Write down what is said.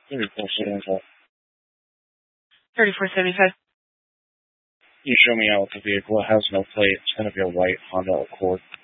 3475. 3475. You show me out with the vehicle. It has no plate. It's going to be a white Honda Accord.